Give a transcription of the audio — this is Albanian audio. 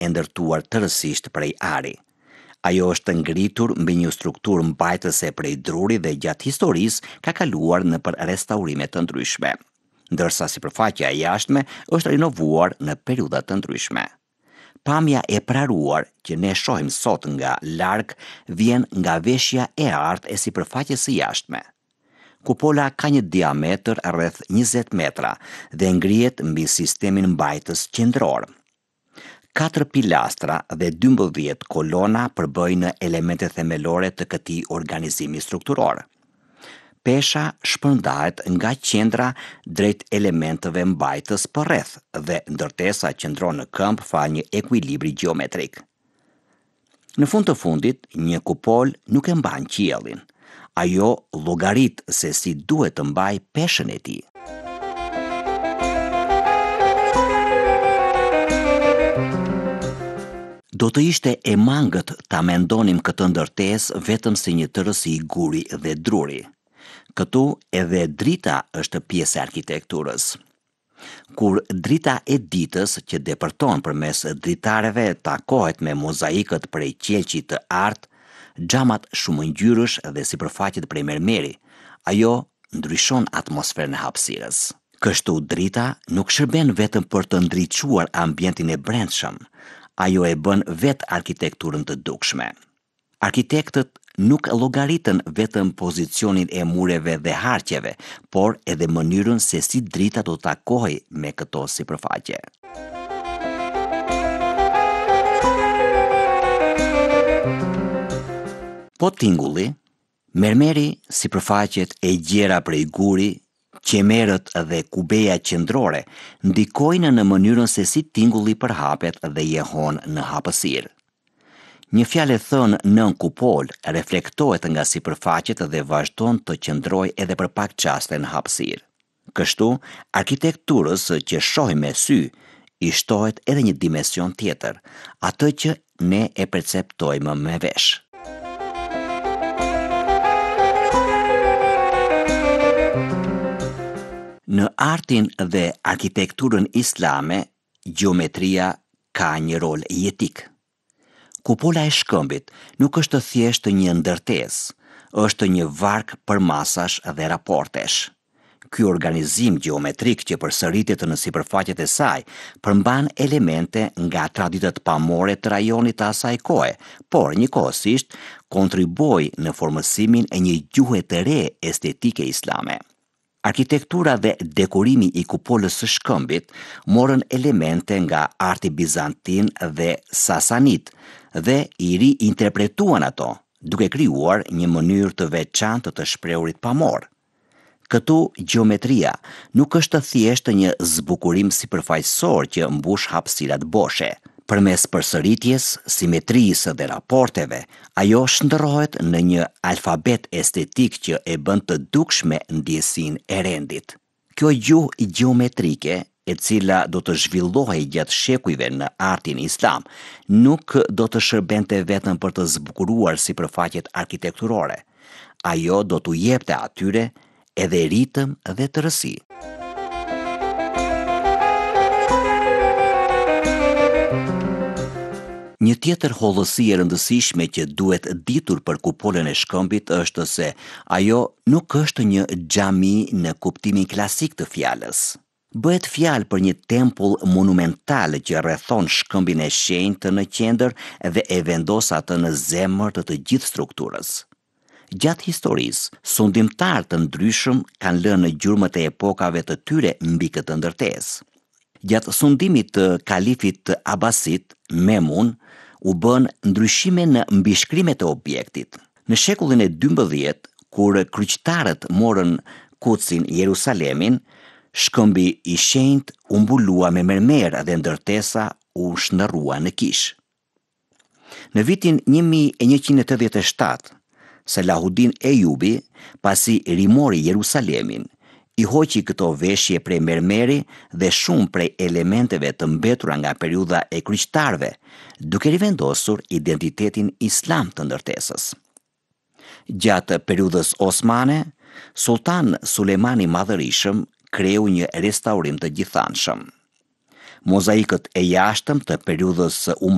e ndërtuar tërësisht prej ari. Ajo është ngritur mbi një strukturë mbajtëse prej druri dhe gjatë historisë ka kaluar nëpër restaurime të ndryshme, ndërsa sipërfaqja e jashtme është rinovuar në periudha të ndryshme. Pamja e praruar që ne shohim sot nga larg vjen nga veshja e artë e sipërfaqes së jashtme. Kupola ka një diametër rreth 20 metra dhe ngrihet mbi sistemin mbajtës qendror. 4 pilastra dhe 12 kolona përbëjnë elemente themelore të këtij organizimi strukturor. Pesha shpërndahet nga qendra drejt elementeve mbajtës përreth dhe ndërtesa qëndron në këmbë fa një ekuilibri gjeometrik. Në fund të fundit, një kupol nuk e mban qiellin. Ajo llogarit se si duhet të mbaj peshën e tij. Do të ishte e mangët ta mendonim këtë ndërtesë vetëm si një tërësi guri dhe druri. Këtu edhe drita është pjesë e arkitekturës. Kur drita e ditës që depërton përmes dritareve takohet me mozaikët prej qelçit të artë, xhamat shumëngjyrësh dhe sipërfaqet prej mermeri, ajo ndryshon atmosferën e hapësirës. Kështu drita nuk shërben vetëm për të ndriçuar ambientin e brendshëm, ajo e bën vetë arkitekturën të dukshme. Arkitektët nuk llogaritën vetëm pozicionin e mureve dhe harqeve, por edhe mënyrën se si drita do të takohej me këto sipërfaqe. Po tingulli, mermeri, sipërfaqet e gjera prej guri, qemerët dhe kubeja qendrore ndikojnë në mënyrën se si tingulli përhapet dhe jehon në hapësirë. Një fjalë thënë nën kupol reflektohet nga sipërfaqet dhe vazhdon të qëndrojë edhe për pak çaste në hapësirë. Kështu, arkitekturës që shohim me sy i shtohet edhe një dimension tjetër, atë që ne e perceptojmë me vesh. Në artin dhe arkitekturën islame, gjeometria ka një rol jetik. Kupola e shkëmbit nuk është thjesht një ndërtesë, është një varg për masash dhe raportesh. Ky organizim gjeometrik që përsëritet në sipërfaqet e saj përmban elemente nga traditat pamore të rajonit të asaj kohe, por njëkohësisht kontriboi në formësimin e një gjuhe të re estetike islame. Arkitektura dhe dekorimi i kupolës së shkëmbit morën elemente nga arti bizantin dhe sasanit dhe i riinterpretuan ato, duke krijuar një mënyrë të veçantë të shprehurit pamor. Këtu gjeometria nuk është thjesht një zbukurim sipërfaqësor që mbush hapësirat boshe. Përmes përsëritjes, simetrisë dhe raporteve, ajo shndërrohet në një alfabet estetik që e bën të dukshme ndjesinë e rendit. Kjo gjuhë gjeometrike, e cila do të zhvillohej gjatë shekujve në artin islam, nuk do të shërbente vetëm për të zbukuruar sipërfaqet arkitekturore. Ajo do t'u jepte atyre edhe ritëm dhe tërësi. Një tjetër hollësi e rëndësishme që duhet ditur për kupolën e shkëmbit është se ajo nuk është një xhami në kuptimin klasik të fjalës. Bëhet fjalë për një tempull monumental që rrethon shkëmbin e shenjtë në qendër dhe e vendos atë në zemër të gjithë strukturës. Gjatë historisë, sundimtar të ndryshëm kanë lënë në gjurmët e epokave të tyre mbi këtë ndërtesë. Gjatë sundimit të kalifit Abasit, Memun, u bën ndryshime në mbishkrimet e objektit. Në shekullin e 12, kur kryqëtarët morën Kutsin, Jerusalemin, shkëmbi i shenjtë u mbulua me mermer dhe ndërtesa u shndërrua në kish. Në vitin 1187, Salahuddin Ejubi, pasi rimori Jerusalemin, i hoqi këto veshje prej mermeri dhe shumë prej elementeve të mbetura nga periudha e kryqëtarëve, duke rivendosur identitetin islam të ndërtesës. Gjatë periudhës osmane, Sultan Sulejmani Madhërisëm kreu një restaurim të gjithanshëm. Mozaikët e jashtëm të periudhës